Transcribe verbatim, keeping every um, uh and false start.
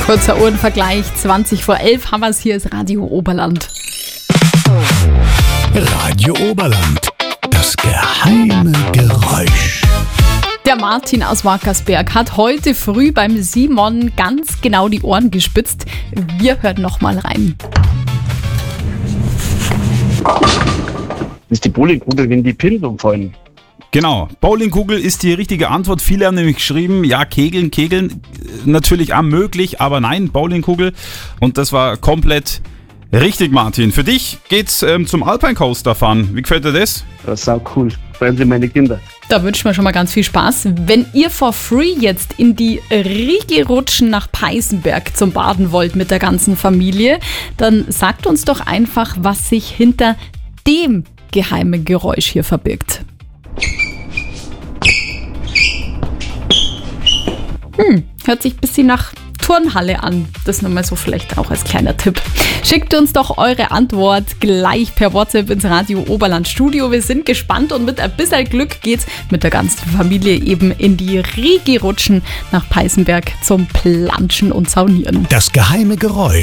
Kurzer Uhrenvergleich, zwanzig vor elf haben wir es, hier ist Radio Oberland. Radio Oberland, das geheime Geräusch. Der Martin aus Wackersberg hat heute früh beim Simon ganz genau die Ohren gespitzt. Wir hören noch mal rein. Das ist die Bowlingkugel, wenn die Pins umfallen. Genau, Bowlingkugel ist die richtige Antwort. Viele haben nämlich geschrieben, ja, Kegeln, Kegeln, natürlich auch möglich, aber nein, Bowlingkugel. Und das war komplett richtig, Martin. Für dich geht's ähm, zum Alpine Coaster fahren. Wie gefällt dir das? Das ist sau cool. Freuen Sie meine Kinder. Da wünschen wir schon mal ganz viel Spaß. Wenn ihr for free jetzt in die Rigi Rutschen nach Peißenberg zum Baden wollt mit der ganzen Familie, dann sagt uns doch einfach, was sich hinter dem geheimen Geräusch hier verbirgt. Hm, hört sich ein bisschen nach Turnhalle an. Das nochmal so vielleicht auch als kleiner Tipp. Schickt uns doch eure Antwort gleich per WhatsApp ins Radio Oberland Studio. Wir sind gespannt und mit ein bisschen Glück geht's mit der ganzen Familie eben in die Rigi Rutschen nach Peißenberg zum Planschen und Saunieren. Das geheime Geräusch.